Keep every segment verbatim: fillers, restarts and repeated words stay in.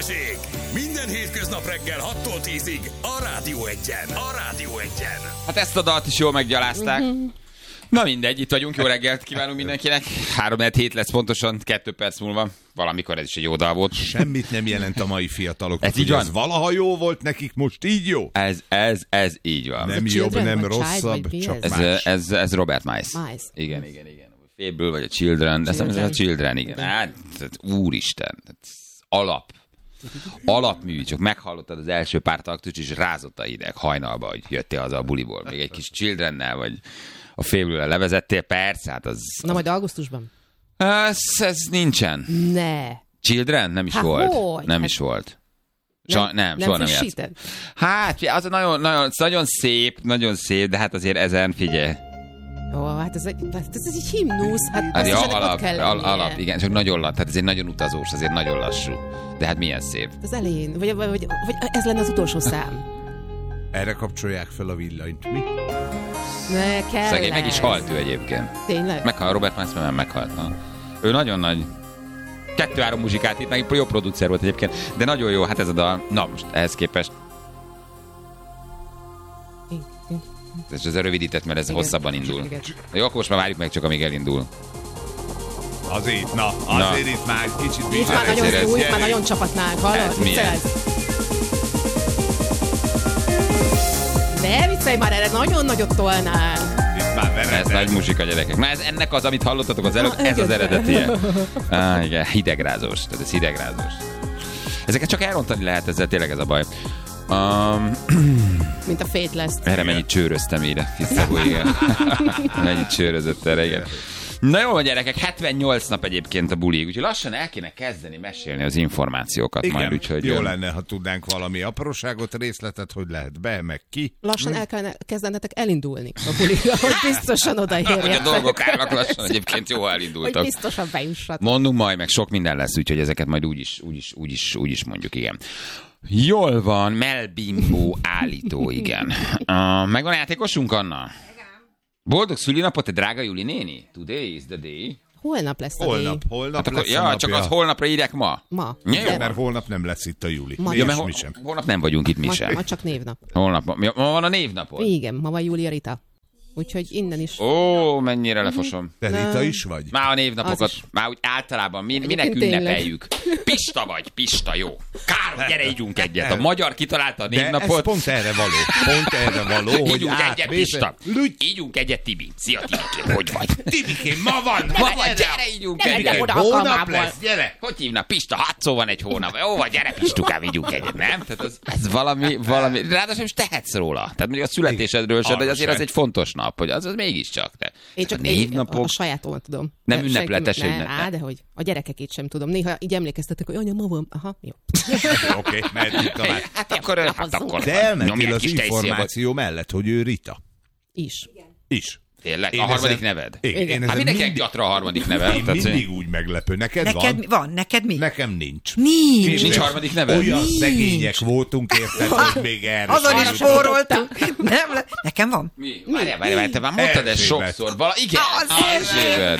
Balázsék! Minden hétköznap reggel hattól tízig a Rádió Egyen. A Rádió Egyen. Hát ezt a dalt is jól meggyalázták. Mm-hmm. Na mindegy, itt vagyunk, jó reggelt kívánunk mindenkinek. három hét lesz pontosan, kettő perc múlva. Valamikor ez is egy jó dal volt. Semmit nem jelent a mai fiataloknak. Ez így van? Ez valaha jó volt nekik, most így jó? Ez, ez, ez így van. Nem jobb, nem rosszabb, csak ez, más. Ez, ez Robert Miles. Miles. Igen, igen, igen. Fable vagy a Children, de ez a Children, igen. Hát, úristen, alap. Alapmű, csak meghallottad az első pár taktust, és rázott a hideg hajnalba, hogy jöttél haza a buliból. Még egy kis Childrennel, vagy a Fable-rel levezettél, persze, hát az... Na majd augusztusban? Ez, ez nincsen. Ne. Children? Nem is Há, volt. hogy? Nem Hát... is volt. So, nem, nem, nem soha nem játszott. Hát, az nagyon, nagyon, nagyon szép, nagyon szép, de hát azért ezen figyelj. Ó, hát ez egy, ez egy himnusz, hát, hát ja, alap, ott kell al, alap, igen, csak nagyon lassú, hát ez egy nagyon utazós, azért nagyon lassú. De hát milyen szép. Az elején, vagy, vagy, vagy, vagy ez lenne az utolsó szám. Erre kapcsolják fel a villanyt, mi? Ne, kell. Szegény, meg is halt ő egyébként. Tényleg? Meghalt, Robert Miles nem meghalt. Na. Ő nagyon nagy... Kettő-három muzsikát itt, meg jó producer volt egyébként, de nagyon jó, hát ez a dal. Na most, ehhez képest. És ez a rövidített, mert ez igen, hosszabban indul. Igen. Jó, akkor most már várjuk meg csak, amíg elindul. Azért, na, azért na. Itt már kicsit... Itt már nagyon jó, itt már nagyon csapatnánk, hallod? Milyen? Ne viccelj már, erre nagyon nagyot tolnál. Ez nagy muzsika, gyerekek. Na ez ennek az, amit hallottatok az előbb, ez az eredetie. Ah, igen, hidegrázós. Tehát ez hidegrázós. Ezeket csak elrontani lehet, ezzel tényleg ez a baj. Um, Mint a Fate lesz. Erre mennyit csőröztem ide. Fiszabó, igen. Mennyit csőrözött erre, igen. Na jó, gyerekek, hetvennyolc nap egyébként a bulig, úgyhogy lassan el kéne kezdeni mesélni az információkat. Igen, majd, úgyhogy jó lenne, ha tudnánk valami apróságot, részletet, hogy lehet be, meg ki. Lassan el kellene kezdenetek elindulni a buligra, hogy biztosan odaérjetek. Hogy a dolgok állnak lassan, egyébként jó elindultak. Hogy biztosan bejussatok. Mondunk majd, meg sok minden lesz, úgyhogy ezeket majd úgyis, úgyis, úgyis, úgyis mondjuk, igen. Jól van, Melbimbo állító, igen. Uh, megvan a játékosunk, Anna? Boldog szülinapot, te drága Juli néni? Today is the day. Holnap lesz a Holnap, holnap hát akkor, lesz ja, a csak az holnapra írják ma. Ma. Ja, jó, mert holnap nem lesz itt a Juli. Ma, ja, mert mi hol, sem. holnap nem vagyunk itt mi ma, sem. ma csak névnap. Holnap, ma, ma van a névnapod? Igen, ma van Júlia Rita. Úgyhogy innen is. Ó, mennyire lefosom. Te Rita is vagy? Már a névnapokat, már úgy általában mi, minek ünnepeljük. Pista vagy, Pista, jó. Kár, gyere, ígyunk egyet. A magyar kitalálta a névnapot. De ez pont erre való. Pont erre való, hogy ígyunk egyet, Pista. Ígyunk egyet, Tibi. Szia, Tibikém, hogy vagy? Tibikém, ma van! Ma van, gyere, ígyunk egyet. Hónap lesz, gyere! Hogy hívnak? Pista, hat szó van egy hónap. Jó, vagy gyere, Pistukám, ígyunk egyet, nem? Tehát az, ez valami, valami, ráadásul is tehetsz róla. Tehát mondjuk a születésedről sem, de azért az egy fontos nap, hogy az, az mégiscsak. De én csak a névnapok... a sajátomat tudom. Nem ünnepletes, hogy ne. Á, de hogy a gyerekekét sem tudom. Néha így emlékeztetek, hogy anya, ma van. Aha, jó. Oké, mehetünk tovább. Hát akkor... Hát akkor de elmentél az információ mellett, hogy ő Rita. Is. Is. Tényleg? Én a harmadik ezen, neved? Igen. Én hát mindenki mindig... gyatra a harmadik neved. Én mindig úgy meglepő. Neked, neked van? van? Neked mi? Nekem nincs. Nincs. Nincs, nincs harmadik neved? Olyan nincs. Szegények voltunk, érted, hogy még erre. Azon is spóroltunk. Nem, nekem van. Mi? Várjál, várjál, várjál, te már mondtad ezt sokszor. Vala... Igen, Erzsébet.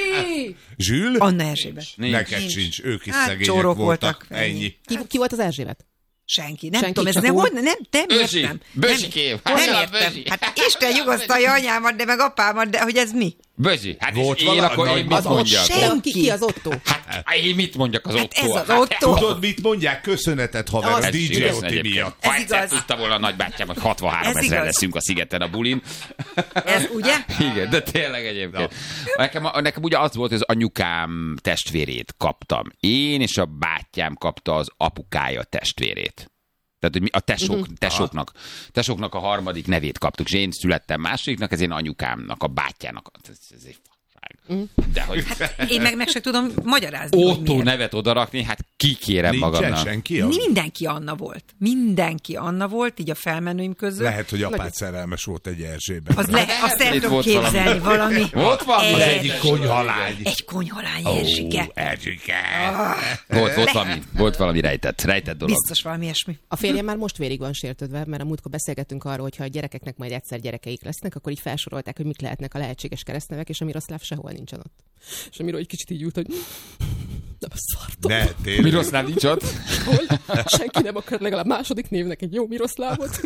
Zsül? Anna Erzsébet. Neked sincs. Ők is hát, szegények voltak. voltak. Ennyi. Ki, ki volt az Erzsébet? Senki. Nem Senki, tudom, ez nem, hogy nem, nem Bözsi, értem. Bözsikém. Nem, nem értem. Hát Isten nyugasztalja anyámat, de meg apámat, de hogy ez mi? Bözsi, hát volt és én akkor én mit mondjak? Ki, ki az Otto? Hát én mit mondjak az hát Otto? ez az Otto. Tudod, mit mondják? Köszönetet, haver, a dé dzsé Otti miatt. Ha egyszer tudta volna a nagybátyám, hogy hatvanhárom ezer leszünk a szigeten a bulin. Ez ugye? Igen, de tényleg egyébként. Nekem, nekem ugye az volt, hogy az anyukám testvérét kaptam. Én és a bátyám kapta az apukája testvérét. Tehát, hogy a tesók, uh-huh. tesóknak, tesóknak a harmadik nevét kaptuk, és én születtem másodiknak, ez én anyukámnak, a bátyjának. Ez, ez egy fasság. De hogy... Hát, én meg meg sem tudom magyarázni. Otto nevet odarakni, hát kikérem nincsen magamnak. Senki a... Mindenki Anna volt. Mindenki Anna volt, így a felmenőim között. Lehet, hogy apád szerelmes volt egy Erzsébet. Az le, azt el tudom képzelni, valami. valami. Volt valami. Az egyik konyhalány. Egy konyhalány, Erzsike. Ó, Erzsike. Volt, volt, valami, volt valami rejtett, rejtett dolog. Biztos valami ilyesmi. A férjem már most vérig van sértődve, mert a múltkor beszélgettünk arról, hogy ha a gyerekeknek majd egyszer gyerekeik lesznek, akkor így felsorolták, hogy mik lehetnek a lehetséges keresztnevek, és a Miroszláv sehol nincsen ott. És a Miro egy kicsit így ült, hogy nem szartom. Ne, tényleg. Miroszláv nincs ott? Igazából senki nem akar legalább második névnek egy jó Miroszlávot.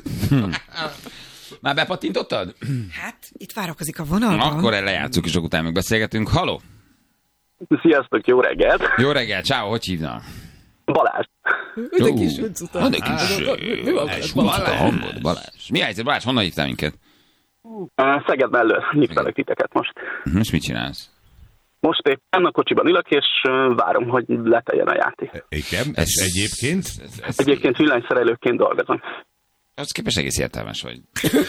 Már bepattintottad? Hát, itt várakozik a vonalban. Akkor lejátszunk, és utána még beszélgetünk. Haló? Sziasztok, jó reggelt! Jó reggel, ciao, hogy hívnak? Balázs. De kis öncuta. De kis Mi van veled, Balázs? A hangod, Balázs. Mi a helyzet, Balázs? Honnan hívtál minket? Szeged mellől hívtalak titeket most. És mit csinálsz? Most éppen a kocsiban ülök, és várom, hogy leteljen a játék. Igen, Ez- és egyébként? Ez, ez, Egyébként villanyszerelőként dolgozom. az képest egész értelmes vagy.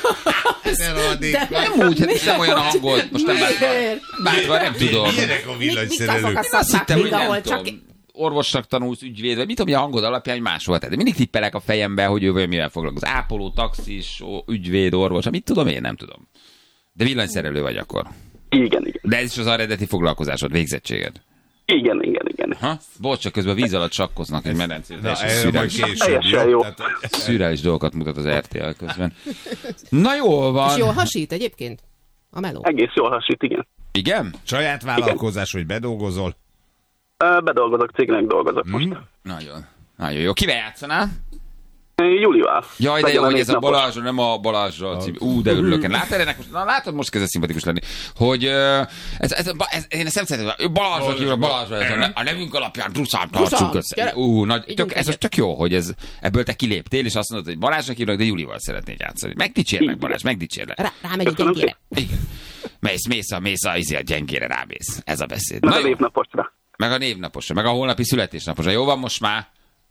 De Nem úgy, hát nem olyan a hangod. Most nem bátva, bátva nem tudom. Milyenek a villanyszerelők? Én azt hittem, hogy nem tudom. Orvosnak tanulsz, ügyvéd, vagy mit tudom, hogy a hangod alapján, hogy máshol. Tehát mindig tippelek a fejembe, hogy ő vagy mivel foglalkozik. Ápoló, taxis, ó, ügyvéd, orvos, mit tudom, én nem tudom. De villanyszerelő vagy akkor. Igen, igen. De ez is az eredeti foglalkozásod, végzettséged. Igen, igen, igen. Ha? Bocs, csak közben víz alatt sakkoznak egy medencét. Na, És erről majd szürreális, később, Teljesen jó? jó. Tehát, szürreális dolgokat mutat az er té el közben. Na jól És van. jól hasít egyébként? A meló. Egész jól hasít, igen. Igen? saját vállalkozás, hogy bedolgozol? Ö, Bedolgozok, cégnek dolgozok most. Nagyon. Nagyon jó. Kivel játszanál? Júlival. Jaj, de Legyen jó, hogy négy ez a napos. Balázsra, nem a Balázsra című. Ú, de örülök. Látod, ennek most, na, látod, most kezd szimpatikus lenni, hogy uh, ez, ez, ez, én ezt nem szeretem, Balázsra hívnak, Balázsra, ez a, a nevünk alapján druszán tartsunk össze. gyere. Ú, nagy, Így tök, úgy ez egyet. tök jó, hogy ez, ebből te kiléptél, és azt mondod, hogy Balázsra hívnak, de Julival szeretnéd játszani. Megdicsérlek, Balázs, megdicsérlek. Rá, rámegy egy Köszönöm gyengére. Igen. Mész, mész a, mész a, izé, a gyengére rámész. Ez a beszéd. Meg Na a jó. névnaposra. Meg a névnaposra, meg a holnapi születésnaposra. Jó van most már?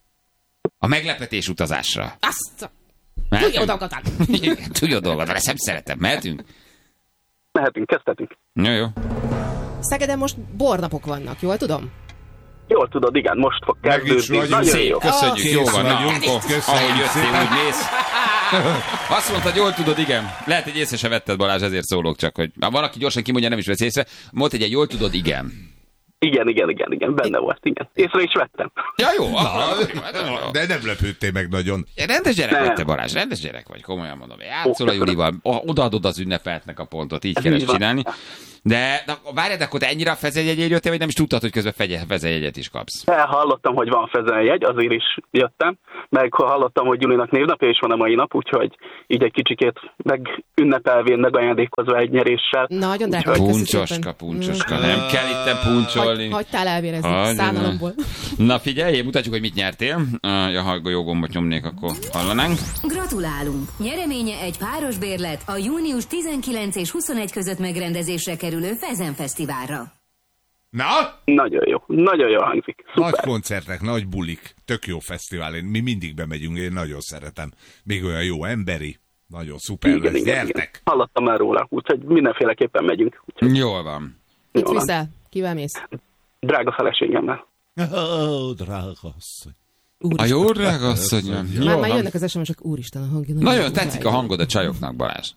A meglepetés utazásra. Azt! Mehetünk? Tudja dolgokat! Igen, tudja dolgot, ezt nem szeretem. Mehetünk? Mehetünk, kezdhetünk. Jó, jó. Szegeden most bornapok vannak, jól tudom? Jól tudod, igen, most fog Meg is kezdődni. vagyunk. Nagyon Szép, jó. köszönjük, Kész jó van. Na, vagyunk. akkor, Köszönjük ahogy jöttél, szépen. úgy mész. Azt mondtad, jól tudod, igen. Lehet, hogy észre se vetted, Balázs, ezért szólok csak, hogy ha valaki gyorsan kimondja, nem is vesz észre. Mondta, hogy egy jól tudod, igen. Igen, igen, igen, igen, benne volt, igen. Észre is vettem. Ja, jó. akkor- De nem lepődtél meg nagyon. Rendes gyerek Nem. vagy te, Balázs, rendes gyerek vagy, komolyan mondom. Játszol a Julival, odaadod az ünnepeltnek a pontot, így kell így ezt van. csinálni. De na, várj, de akkor te ennyire a fezejegyért jöttél, vagy nem is tudtad, hogy közben fegye- fezejegyet is kapsz? Hallottam, hogy van fezeljegy, azért is jöttem, meg hallottam, hogy Julinak névnapja is van a mai nap, úgyhogy így egy kicsikét meg ünnepelvén, meg ajándékozva egy nyeréssel. Nagyon drága. Úgyhogy- vagy, köszi Puncsoska, szépen. puncsoska, nem kell itten puncsolni. Hagy, hagytál elvérezni Hagyj, szánalomból. Na figyelj, mutatjuk, hogy mit nyertél. Ja, ha jó gombot nyomnék, akkor hallanánk. Gratulálunk! Nyereménye egy páros bérlet a június tizenkilenc és huszonegy között megrendezésre kerülő Fezen Fesztiválra. Na? Nagyon jó, nagyon jó hangzik. Nagy Szuper. koncertek, nagy bulik, tök jó fesztivál. Én, mi mindig bemegyünk, én nagyon szeretem. Még olyan jó emberi, nagyon szuper Igen, lesz. igen, igen. Gyertek! Hallottam már róla, úgyhogy mindenféleképpen megyünk. Úgyhogy Jól van. Mit jól van. viszel? Kivel mész? Drága feleségemmel. Ó, drága asszony. A Úristen. jó drága asszonyom. Már, Jól már van. jönnek az es em es-ek, úristen a hangja. Nagyon tetszik a hangod a csajoknak, Balázs.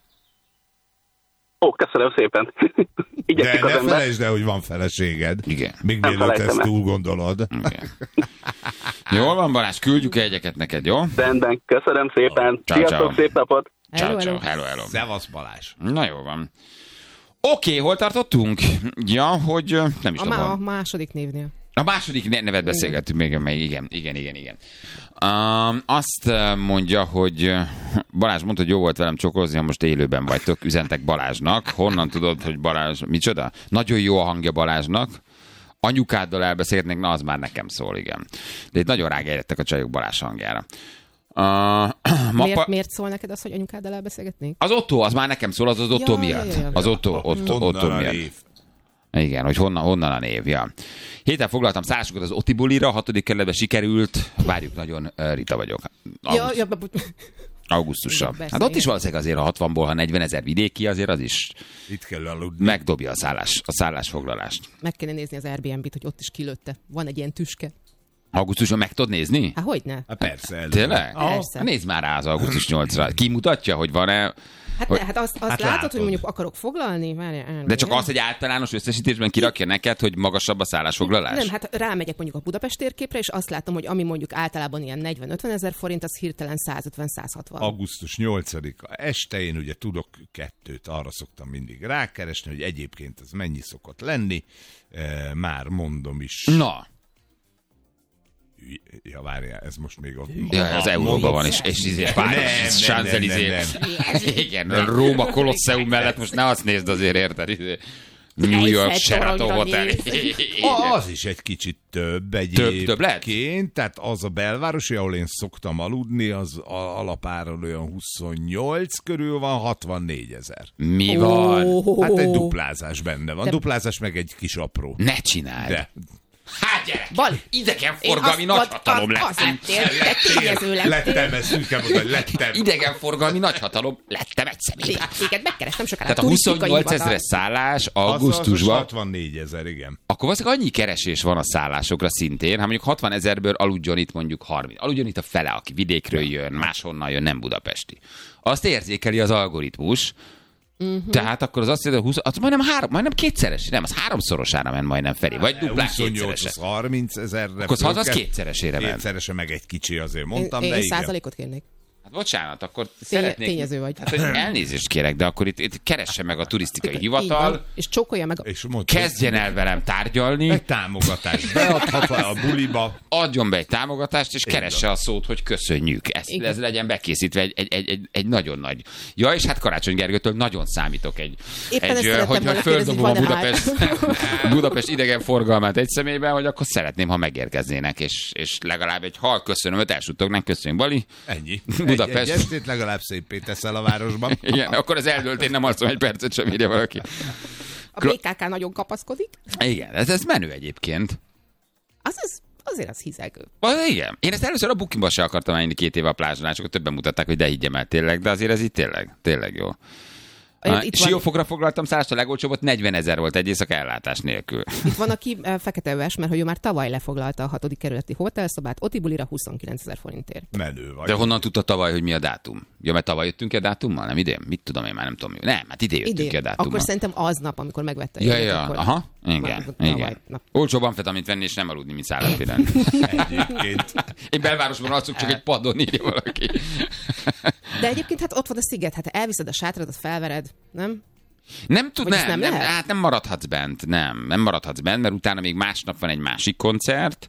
Ó, köszönöm szépen. De Igyekszik az ne ember. felejtsd el, hogy van feleséged. Igen. Még Nem mielőtt felejtem ezt el. túl gondolod. Igen. Jól van, Balázs, küldjük egyeket neked, jó? Rendben, köszönöm szépen. Ciao, Sziasztok, ciao. szép napot. Ciao, Hello, ciao, hello. hello, hello. Szevasz Balázs. Na jó van. Oké, hol tartottunk? Ja, hogy ö, nem is A, tudom. má- a hol. második névnél. A második ne- nevet beszélgettünk még, még igen, igen, igen, igen. Um, azt uh, mondja, hogy uh, Balázs mondta, hogy jó volt velem csokolozni, ha most élőben vagytok, üzentek Balázsnak. Honnan tudod, hogy Balázs, micsoda? Nagyon jó a hangja Balázsnak. Anyukáddal elbeszélgetnék, na az már nekem szól, igen. De itt nagyon rágérjettek a csajok Balázs hangjára. Uh, mappa... Miért, miért szól neked az, hogy anyukáddal elbeszélgetnék? Az Otto, az már nekem szól, az az Otto Ja, miatt. ja, ja, ja. Az Otto, Otto, Honnan Otto a miatt. név? Igen, hogy honnan, honnan a név, ja. Héten foglaltam szállásokat az Oti bulira, hatodik kerületben sikerült. Várjuk nagyon, uh, Rita vagyok. Ja, Auguszt, ja, augusztusra. Igen, persze, Hát ott igen. is valószínűleg azért, ha hatvanból, ha negyven ezer vidéki, azért az is Itt kell aludni. megdobja a, szállás, a szállásfoglalást. meg kéne nézni az Airbnb-t, hogy ott is kilőtte. Van egy ilyen tüske. Augusztusban meg tudod nézni? Hát hogyne? Hát persze. Elő. Tényleg? Persze. Hát nézd már rá az augusztus nyolcadikra. Ki mutatja, hogy van-e... Hát, Hogy- ne, hát azt, azt Hát látod, látod. hogy mondjuk akarok foglalni? Várjál, De csak az, hogy általános összesítésben kirakja neked, hogy magasabb a szállásfoglalás? Nem, hát rámegyek mondjuk a Budapest térképre, és azt látom, hogy ami mondjuk általában ilyen negyven-ötven ezer forint, az hirtelen százötven-százhatvan. augusztus nyolcadika este én ugye tudok kettőt, arra szoktam mindig rákeresni, hogy egyébként ez mennyi szokott lenni. E, már mondom is. Na, Ja, várjál, ez most még ott. Ja, az Euróban van, és, és izé, Champs-Élysées. Igen, Róma Kolosseum mellett most ne azt nézd azért, érted? Izé. New York Sheraton Hotel. Az is egy kicsit több Több, több lehet? egyébként, tehát az a belvárosi, ahol én szoktam aludni, az alapáron olyan huszonnyolc körül van, hatvannégy ezer. Mi van? Hát egy duplázás benne van. Duplázás meg egy kis apró. Ne csináld. De. Hát gyerek, Bali. idegenforgalmi nagyhatalom Az lettem. lettél, te tényező lettél. Lettem, ezt úgy kell mondani, lettem. Idegenforgalmi nagyhatalom lettem egy személyben. Téged megkerestem sokára. Tehát a huszonnyolc ezeres szállás augusztusban, hatvannégy ezer, igen. akkor valószínűleg annyi keresés van a szállásokra szintén, ha mondjuk hatvan ezerből aludjon itt mondjuk harminc. Aludjon itt a fele, aki vidékről jön, máshonnan jön, nem budapesti. Azt érzékeli az algoritmus, uh-huh. Tehát akkor az azt jelenti, hogy az majdnem, három, majdnem kétszeres, nem, az háromszorosára ment majdnem Feri, vagy duplán huszonnyolc, az harminc ezerre. Akkor az, az kétszeresére ment. Kétszerese meg egy kicsi, azért mondtam, én, de én igen. százalékot kérnék. Hát bocsánat, akkor Tény, szeretnék... Tényező vagy. Hát, hogy elnézést kérek, de akkor itt, itt keresse meg a turisztikai hivatal, és csókolja meg a... És mondta, kezdjen el velem tárgyalni, egy támogatást beadhatva a buliba. adjon be egy támogatást, és keresse a szót, hogy köszönjük. Ez, ez legyen bekészítve egy, egy, egy, egy, egy nagyon nagy... Ja, és hát Karácsony Gergőtől nagyon számítok egy... Éppen egy ezt hogy, hogy földobom a Budapest, Budapest idegenforgalmát egy személyben, hogy akkor szeretném, ha megérkeznének, és, és legalább egy hal köszönömet elsutognak. Köszönjük, Bali. Ennyi. Budapest. Egy, egy estét legalább szépé teszel a városban. Igen, akkor az eldőlt, én nem alszom egy percet sem, írja valaki. A bé ká ká nagyon kapaszkodik. Igen, ez, ez menő egyébként. Az, az, azért az hizegő. Az, igen. Én ezt először a Bookingba se akartam menni két éve a plázson, és akkor többen mutatták, hogy de higgyem el tényleg, de azért ez itt tényleg, tényleg jó. Itt Siófokra foglaltam szállást, a legolcsóbb, negyven ezer volt egy éjszaka ellátás nélkül. Itt van, aki uh, feketeöves, mert hogy ő már tavaly lefoglalta a hatodik kerületi hotelszobát, Oti bulira huszonkilenc ezer forintért. Menő vagy. De honnan tudta tavaly, hogy mi a dátum? Ja, mert tavaly jöttünk ki a dátummal? Nem idén? Mit tudom én már, nem tudom. Nem, hát idén jöttünk Idén. ki a dátummal. Akkor szerintem aznap, amikor megvette. Ja, őket, ja, akkor... aha, igen, igen. Olcsóbb amfetamint venni és nem aludni, mint szállatpéren. Egyébként. Én belvárosban alszok, csak egy padon, írja valaki. De egyébként hát ott van a sziget, hát elviszed a sátradat, felvered, nem? Nem tud, nem, nem, nem, nem, hát nem maradhatsz bent, nem, nem maradhatsz bent, mert utána még másnap van egy másik koncert,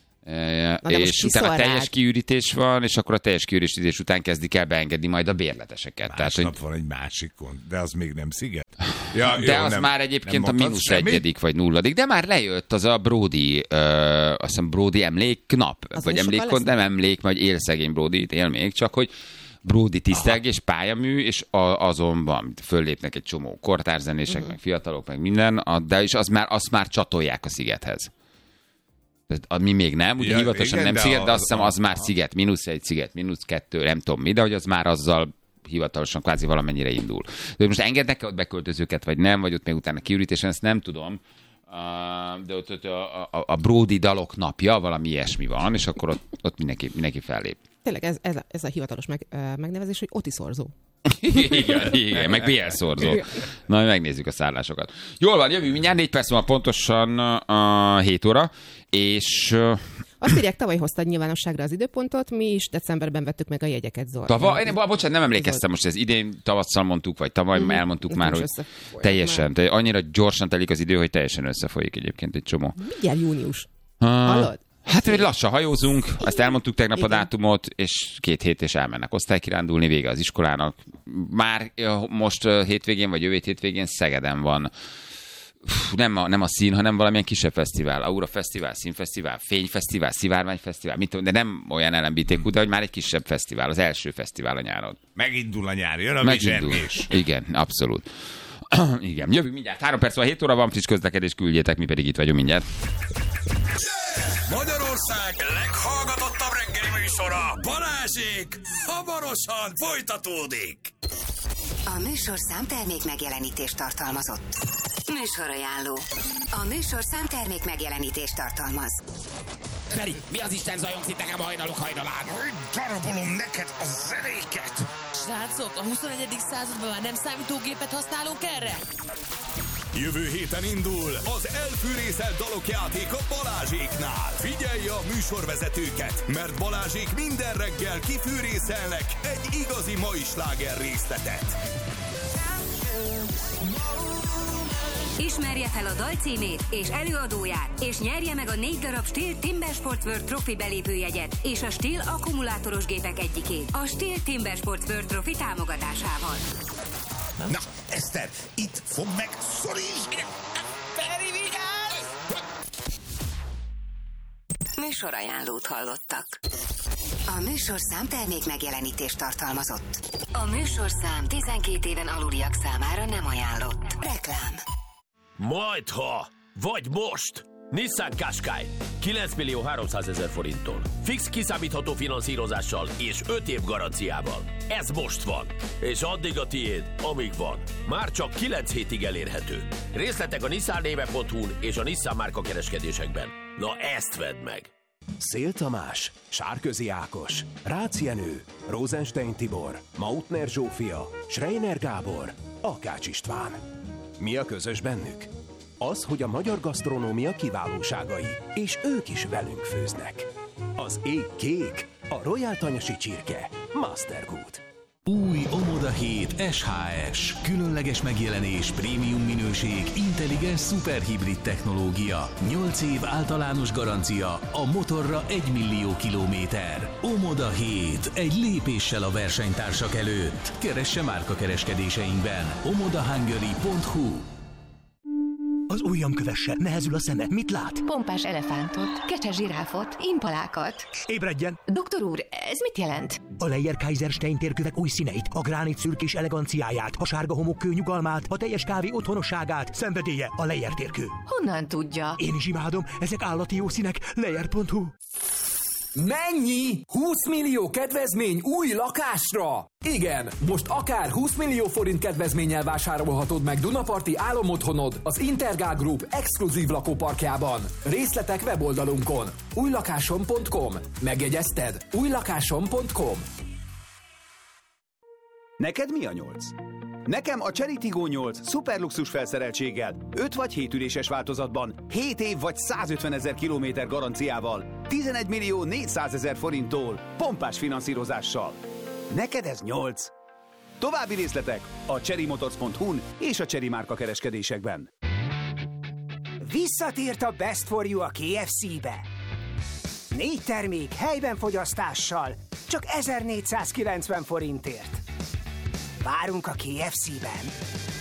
Na, és utána teljes kiürítés van, és akkor a teljes kiürítés után kezdik el beengedni majd a bérleteseket. Másnap Tehát, hogy... van egy másikon, de az még nem sziget. Ja, De jó, az nem, már egyébként nem a mínusz semmi? egyedik, vagy nulladik, de már lejött az a Brody, uh, azt hiszem Brody emléknap, Az vagy is sokan emlékkon, nem emlék, vagy élszegény Brody, él még, csak hogy Brody tisztelgés, pályamű, és a, azon van, föllépnek egy csomó kortárzzenések, uh-huh. meg fiatalok, meg minden, a, de is az már, azt már csatolják a szigethez. Tehát, mi még nem, ugye ja, hivatalosan nem de sziget, de azt hiszem az már sziget, mínusz egy sziget, mínusz kettő, nem tudom mi, de hogy az már azzal hivatalosan kvázi valamennyire indul. De most engednek-e ott beköltözőket, vagy nem, vagy ott még utána kiürítésen, ezt nem tudom. Uh, de ott, ott a, a, a Brody dalok napja, valami ilyesmi van, és akkor ott, ott mindenki, mindenki fellép. Tényleg ez, ez, a, ez a hivatalos meg, uh, megnevezés, hogy Oti szorzó. igen, igen, meg bé el szorzó. Na, megnézzük a szállásokat. Jól van, jövünk mindjárt, négy perc van pontosan uh, hét óra, és... Uh, Azt írják, tavaly hoztad nyilvánosságra az időpontot, mi is decemberben vettük meg a jegyeket, Zoltán. Tavaly? Én, bocsánat, nem emlékeztem most, ez idén tavasszal mondtuk, vagy tavaly mm-hmm. elmondtuk Nekem már, hogy teljesen, te, annyira gyorsan telik az idő, hogy teljesen összefolyik egyébként egy csomó. Mindjárt június. Uh, Hallod? Hát, hogy lassan hajózunk, ezt elmondtuk tegnap Igen. a dátumot, és két hét és elmennek osztálykirándulni, vége az iskolának. Már most hétvégén, vagy jövő hétvégén Szegeden van. Nem a, nem a szín, hanem valamilyen kisebb fesztivál. Aura Fesztivál, Színfesztivál, Fényfesztivál, Szivárványfesztivál, mit tudom, de nem olyan el em bé té kú, de hogy már egy kisebb fesztivál, az első fesztivál a nyáron. Megindul a nyár, jön a Megindul. bizsergés. Igen, abszolút. Igen, jövünk mindjárt. Három perc van, hét óra van, friss közlekedés, küldjétek, mi pedig itt vagyunk mindjárt. Magyarország leghallgatottabb reggeli műsora, Balázsék, hamarosan folytatódik. A műsorszám termék megjelenítést tartalmazott. Műsorajánló. A műsorszám termék megjelenítést tartalmaz. Feri, mi az Isten zajongsz itt nekem hajnalok hajnalán? Hogy darabolom neked a zenéket? Srácok, a huszonegyedik században már nem számítógépet használunk erre? Jövő héten indul az elfűrészelt dalok játék a Balázséknál. Figyelj a műsorvezetőket, mert Balázsék minden reggel kifűrészelnek egy igazi mai sláger részletet. Ismerje fel a dal címét és előadóját, és nyerje meg a négy darab Stihl Timber Sports World Trophy belépőjegyet és a Stihl akkumulátoros gépek egyikét a Stihl Timber Sports World Trophy támogatásával. Na, Eszter, itt fog meg, szorítsd! Feri, vigyázz! Műsorajánlót hallottak. A műsorszám termék megjelenítést tartalmazott. A műsorszám tizenkét éven aluliak számára nem ajánlott. Reklám. Majdha, vagy most! Nissan Qashqai kilenc millió háromszázezer forinttól. Fix kiszámítható finanszírozással és öt év garanciával. Ez most van. És addig a tiéd, amíg van. Már csak kilenc hétig elérhető. Részletek a nissan néve pont hu-n és a Nissan márka kereskedésekben. Na ezt vedd meg! Szél Tamás, Sárközi Ákos, Rácz Jenő, Rosenstein Tibor, Mautner Zsófia, Schreiner Gábor, Akács István. Mi a közös bennük? Az, hogy a magyar gasztronómia kiválóságai, és ők is velünk főznek. Az ég kék, a Royal Tanyasi csirke, Mastergood. Új Omoda hét es há es. Különleges megjelenés, prémium minőség, intelligens szuperhibrid technológia. nyolc év általános garancia, a motorra egy millió kilométer. Omoda hét. Egy lépéssel a versenytársak előtt. Keresse márkakereskedéseinkben. omoda hungary pont hu. Az ujjam kövesse, nehezül a szeme. Mit lát? Pompás elefántot, kecses zsiráfot, impalákat. Ébredjen! Doktor úr, ez mit jelent? A Leyer-Kaiserstein térkövek új színeit, a gránit szürkés eleganciáját, a sárga homokkő nyugalmát, a teljes kávé otthonosságát, szenvedélye a Leyer térkő. Honnan tudja? Én is imádom, ezek állati jó színek. Leyer pont hu. Mennyi? húsz millió kedvezmény új lakásra? Igen, most akár húsz millió forint kedvezménnyel vásárolhatod meg Dunaparti álomotthonod az Intergál Group exkluzív lakóparkjában. Részletek weboldalunkon. újlakásom pont com. Megjegyezted? újlakásom pont com. Neked mi a nyolc? Nekem a Chery Tiggo nyolc szuperluxus felszereltséggel, öt vagy hét üléses változatban, hét év vagy százötvenezer kilométer garanciával, tizenegy millió négyszázezer forinttól, pompás finanszírozással. Neked ez nyolc. További részletek a chery motors pont hu-n és a Chery márka kereskedésekben. Visszatért a Best for You a ká ef cé-be. Négy termék helyben fogyasztással, csak ezernégyszázkilencven forintért. Várunk a ká ef cé-ben.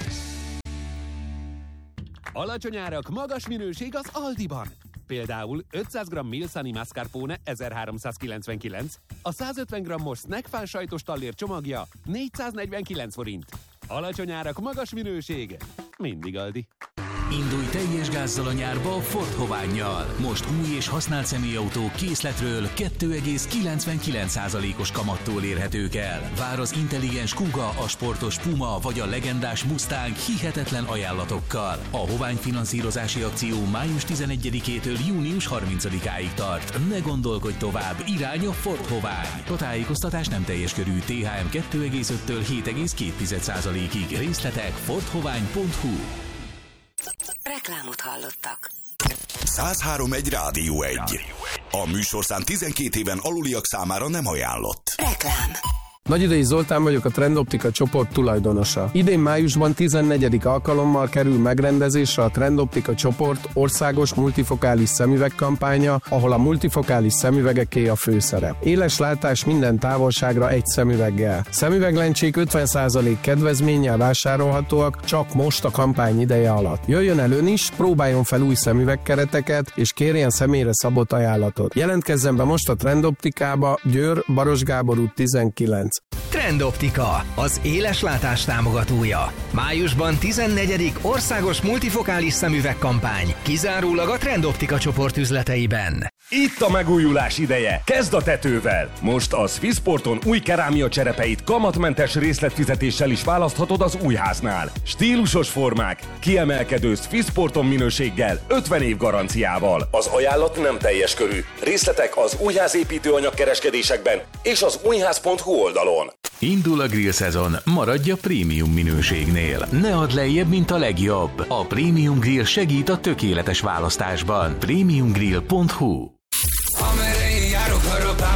Alacsony árak, magas minőség az Aldiban. Például ötszáz gramm Milsani mascarpone ezerháromszázkilencvenkilenc, a százötven grammos snackfán sajtos tallér csomagja négyszáznegyvenkilenc forint. Alacsony árak, magas minőség. Mindig Aldi. Indulj teljes gázzal a nyárba a Ford Hovánnyal. Most új és használt személyautók készletről két egész kilencvenkilenc százalékos kamattól érhetők el. Vár az intelligens Kuga, a sportos Puma vagy a legendás Mustang hihetetlen ajánlatokkal. A Hovány finanszírozási akció május tizenegyedikétől június harmincadikáig tart. Ne gondolkodj tovább, irány a Ford Hovány. A tájékoztatás nem teljes körű, té há em két egész öttől hét egész két százalékig. Részletek ford hovány pont hu. Reklámot hallottak. száz három egy Rádió egy. A műsorszám tizenkét éven aluliak számára nem ajánlott. Reklám. Nagyidei Zoltán vagyok, a Trendoptika csoport tulajdonosa. Idén májusban tizennegyedik alkalommal kerül megrendezésre a Trendoptika csoport országos multifokális szemüveg kampánya, ahol a multifokális szemüvegeké a főszerep. Éles látás minden távolságra egy szemüveggel. Szemüveglencsék ötven százalék kedvezménnyel vásárolhatóak csak most a kampány ideje alatt. Jöjjön el ön is, próbáljon fel új szemüvegkereteket, és kérjen személyre szabott ajánlatot. Jelentkezzen be most a Trendoptikába, Győr, Baros Gábor út tizenkilenc. Trendoptika, az éles látás támogatója. Májusban tizennegyedik országos multifokális szemüvegkampány, kizárólag a Trendoptika csoport üzleteiben. Itt a megújulás ideje. Kezd a tetővel. Most a Swissporton új kerámia cserepeit kamatmentes részletfizetéssel is választhatod az újháznál. Stílusos formák, kiemelkedő Swissporton minőséggel, ötven év garanciával. Az ajánlat nem teljes körű. Részletek az újházépítőanyag kereskedésekben és az újház pont hu oldalon. Indul a grill szezon, maradj a prémium minőségnél. Ne add lejjebb, mint a legjobb. A Prémium Grill segít a tökéletes választásban. prémium grill pont hu. Amerre én járok, harapám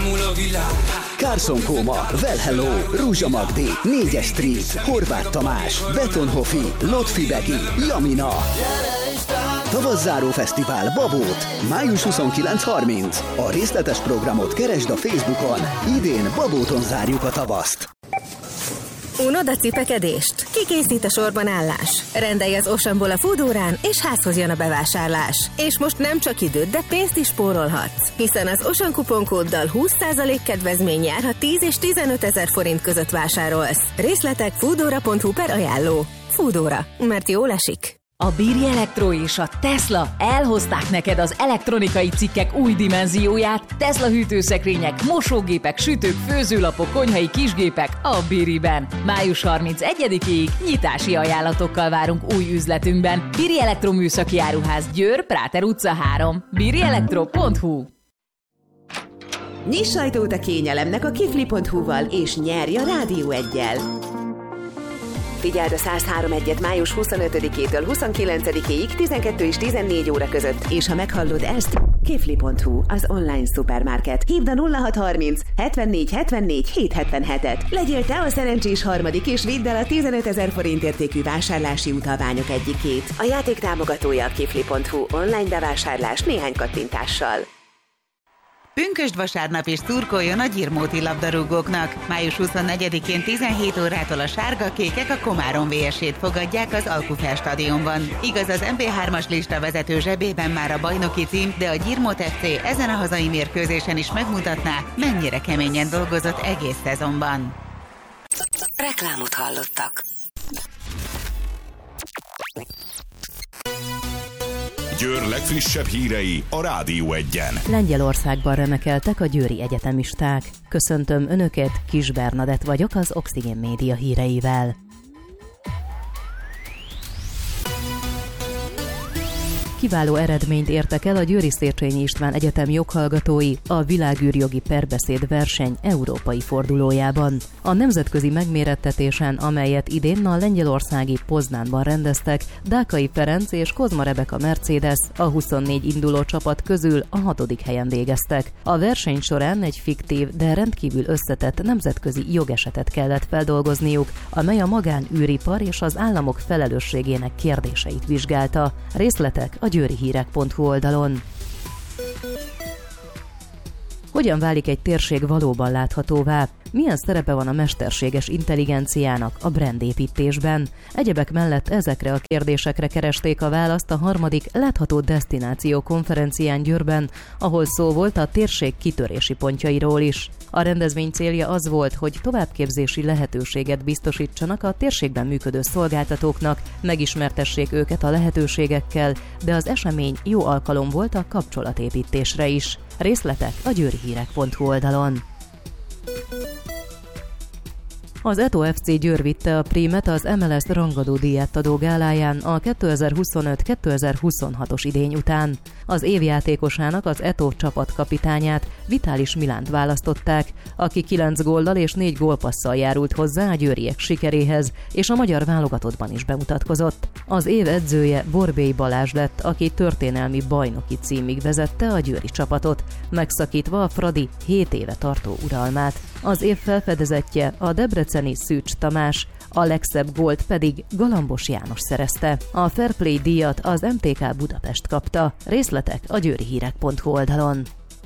bámul a világ. Carson Kóma, Well Hello, Rúzsa Magdi, négyes Street, Horváth Tamás, Betonhofi, Lotfi Begi, Jamina. Tavasszáró fesztivál Babót, május huszonkilenc-harminc. A részletes programot keresd a Facebookon. Idén Babóton zárjuk a tavaszt. Unod a cipekedést? Kikészít a sorban állás? Rendelj az Oceanból a Foodórán, és házhoz jön a bevásárlás. És most nem csak időt, de pénzt is spórolhatsz. Hiszen az Ocean kuponkóddal húsz százalék kedvezmény jár, ha tíz és tizenöt ezer forint között vásárolsz. Részletek foodora pont hu per ajánló. Foodora, mert jól esik. A Biri Elektro és a Tesla elhozták neked az elektronikai cikkek új dimenzióját. Tesla hűtőszekrények, mosógépek, sütők, főzőlapok, konyhai kisgépek a Biriben. május harmincegyedikéig nyitási ajánlatokkal várunk új üzletünkben. Biri Elektro műszaki áruház, Győr, Práter utca három. biri elektro pont hu. Nyiss ajtót a kényelemnek a kifli pont hu-val és nyerj a Rádió egyel. Figyeld a száz három egyet május huszonötödikétől huszonkilencedikéig tizenkettő és tizennégy óra között, és ha meghallod ezt, kifli pont hu, az online szupermarket. Hívd a nulla hat harminc hetvennégy hetvennégy hétszázhetvenhetet. Legyél te a szerencsés harmadik, és vidd el a tizenöt ezer forint értékű vásárlási utalványok egyikét. A játék támogatója a kifli pont hu, online bevásárlás néhány kattintással. Pünkösd vasárnap is szurkoljon a gyirmóti labdarúgóknak. május huszonnegyedikén tizenhét órától a sárga-kékek a Komárom vé es-ét fogadják az Alkufel stadionban. Igaz, az em pé hármas lista vezető zsebében már a bajnoki cím, de a Gyirmót ef cé ezen a hazai mérkőzésen is megmutatná, mennyire keményen dolgozott egész szezonban. Reklámot hallottak. Győr legfrissebb hírei a Rádió egyen. Lengyelországban remekeltek a győri egyetemisták. Köszöntöm Önöket, Kis Bernadett vagyok az Oxygen Média híreivel. Kiváló eredményt értek el a Győri Széchenyi István Egyetem joghallgatói a világűrjogi perbeszéd verseny európai fordulójában. A nemzetközi megmérettetésen, amelyet idén a lengyelországi Poznánban rendeztek, Dákai Ferenc és Kozma Rebeka Mercedes a huszonnégy induló csapat közül a hatodik helyen végeztek. A verseny során egy fiktív, de rendkívül összetett nemzetközi jogesetet kellett feldolgozniuk, amely a magánűripar és az államok felelősségének kérdéseit vizsgálta. Részletek a győrihírek pont hu oldalon. Hogyan válik egy térség valóban láthatóvá? Milyen szerepe van a mesterséges intelligenciának a brandépítésben? Egyebek mellett ezekre a kérdésekre keresték a választ a harmadik Látható Desztináció konferencián Győrben, ahol szó volt a térség kitörési pontjairól is. A rendezvény célja az volt, hogy továbbképzési lehetőséget biztosítsanak a térségben működő szolgáltatóknak, megismertessék őket a lehetőségekkel, de az esemény jó alkalom volt a kapcsolatépítésre is. Részletek a győrihírek pont hu oldalon. Az Eto ef cé Győr vitte a prímet az em el es rangadó díját adó gáláján a kétezer-huszonöt kétezer-huszonhatos idény után. Az év játékosának az Eto csapatkapitányát, Vitális Milánt választották, aki kilenc góllal és négy gólpasszal járult hozzá a győriek sikeréhez, és a magyar válogatottban is bemutatkozott. Az év edzője Borbély Balázs lett, aki történelmi bajnoki címig vezette a győri csapatot, megszakítva a Fradi hét éve tartó uralmát. Az év felfedezetje a debreceni Szűcs Tamás, a legszebb gólt pedig Galambos János szerezte. A Fair Play díjat az em té ká Budapest kapta. Részletek a győrihírek pont hu oldalon.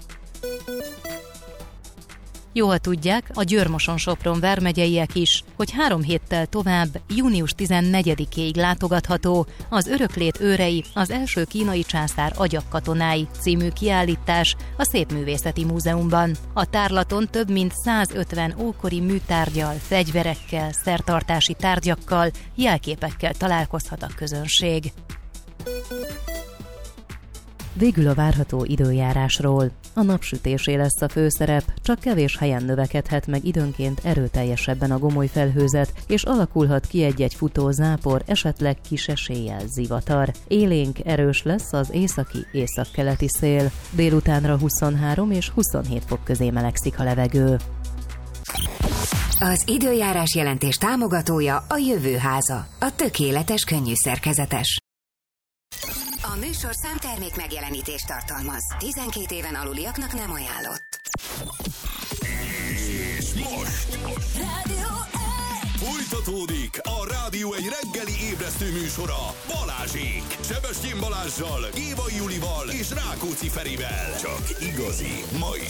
Jó, ha tudják, a Győr-Moson-Sopron vármegyeiek is, hogy három héttel tovább, június tizennegyedikéig látogatható az Öröklét őrei, az első kínai császár agyagkatonái című kiállítás a Szépművészeti Múzeumban. A tárlaton több mint százötven ókori műtárggyal, fegyverekkel, szertartási tárgyakkal, jelképekkel találkozhat a közönség. Végül a várható időjárásról. A napsütésé lesz a főszerep, csak kevés helyen növekedhet meg időnként erőteljesebben a gomoly felhőzet, és alakulhat ki egy-egy futó zápor, esetleg kis eséllyel zivatar. Élénk erős lesz az északi északkeleti szél. Délutánra huszonhárom és huszonhét fok közé melegszik a levegő. Az időjárás jelentés támogatója a Jövőháza, a tökéletes könnyű szerkezetes. A műsorszám termék megjelenítést tartalmaz. tizenkét éven aluliaknak nem ajánlott. És most folytatódik a Rádió egy reggeli ébresztő műsora Balázsék. Sebestyén Balázssal, Éva Julival és Rákóczi Ferivel. Csak igazi, mai